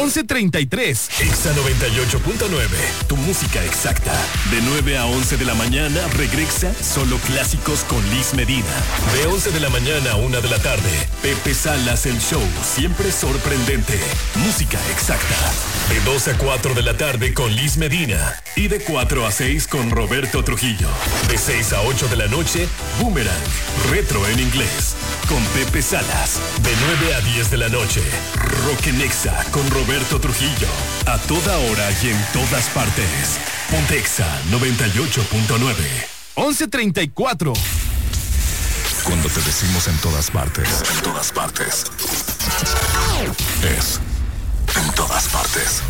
11:33. Exa 98.9, tu música exacta. De 9 a 11 de la mañana regresa Solo Clásicos con Liz Medina. De 11 de la mañana a 1 de la tarde, Pepe Salas el show, siempre sorprendente. Música exacta. De 2 a 4 de la tarde con Liz Medina. Y de 4 a 6 con Roberto Trujillo. De 6 a 8 de la noche, Boomerang, retro en inglés, con Pepe Salas. De 9 a 10 de la noche, Rock en Exa con Roberto Trujillo. A toda hora y en todas partes. Ponte Exa 98.9. 11:34. Cuando te decimos en todas partes, es en todas partes.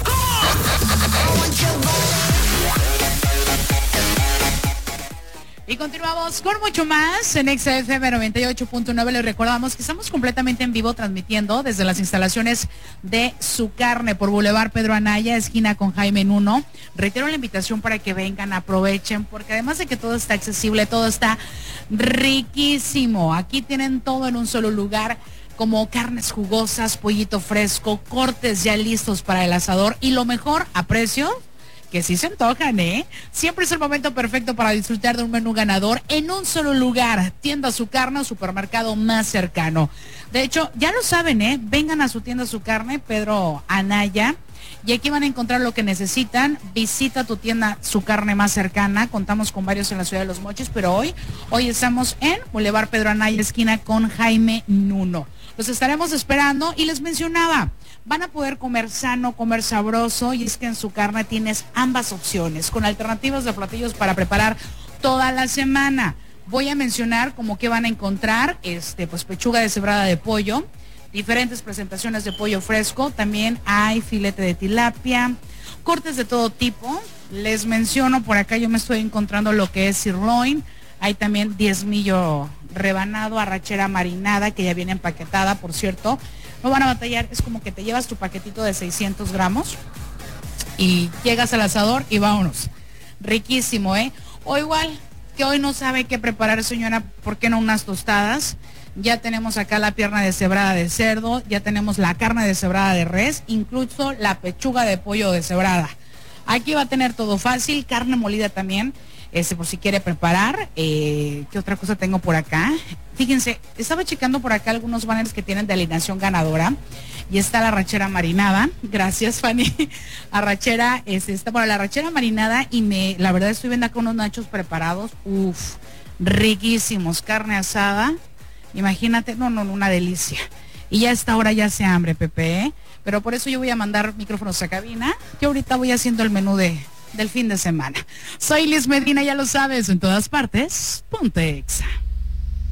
Y continuamos con mucho más en XFM 98.9. Les recordamos que estamos completamente en vivo transmitiendo desde las instalaciones de Su Carne por Boulevard Pedro Anaya, esquina con Jaime Nuno. Reitero la invitación para que vengan, aprovechen, porque además de que todo está accesible, todo está riquísimo. Aquí tienen todo en un solo lugar, como carnes jugosas, pollito fresco, cortes ya listos para el asador y lo mejor, a precio que sí se antojan, ¿eh? Siempre es el momento perfecto para disfrutar de un menú ganador en un solo lugar. Tienda Su Carne o supermercado más cercano. De hecho, ya lo saben, ¿eh? Vengan a su tienda Su Carne, Pedro Anaya, y aquí van a encontrar lo que necesitan. Visita tu tienda Su Carne más cercana. Contamos con varios en la ciudad de Los Mochis, pero hoy estamos en Boulevard Pedro Anaya, esquina con Jaime Nuno. Los estaremos esperando y les mencionaba, van a poder comer sano, comer sabroso, y es que en Su Carne tienes ambas opciones, con alternativas de platillos para preparar toda la semana. Voy a mencionar como que van a encontrar, pues pechuga deshebrada de pollo, diferentes presentaciones de pollo fresco, también hay filete de tilapia, cortes de todo tipo. Les menciono por acá, yo me estoy encontrando lo que es sirloin, hay también diezmillo rebanado, arrachera marinada, que ya viene empaquetada, por cierto. No van a batallar, es como que te llevas tu paquetito de 600 gramos y llegas al asador y vámonos. Riquísimo, ¿eh? O igual, que hoy no sabe qué preparar, señora, ¿por qué no unas tostadas? Ya tenemos acá la pierna deshebrada de cerdo, ya tenemos la carne deshebrada de res, incluso la pechuga de pollo deshebrada. Aquí va a tener todo fácil, carne molida también, por si quiere preparar. ¿Qué otra cosa tengo por acá? Fíjense, estaba checando por acá algunos banners que tienen de alineación ganadora, y está la arrachera marinada. Gracias, Fanny. Arrachera, está para la arrachera marinada, y la verdad estoy viendo acá unos nachos preparados, riquísimos, carne asada, imagínate, no, una delicia. Y ya a esta hora ya hace hambre, Pepe, ¿eh? Pero por eso yo voy a mandar micrófonos a cabina, que ahorita voy haciendo el menú del fin de semana. Soy Liz Medina, ya lo sabes, en todas partes, ponte Exa.